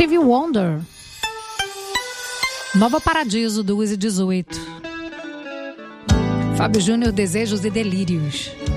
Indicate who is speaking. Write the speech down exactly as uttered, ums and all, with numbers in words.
Speaker 1: Stevie Wonder. Nova Paradiso do Uzi dezoito. Fábio Júnior, Desejos e Delírios.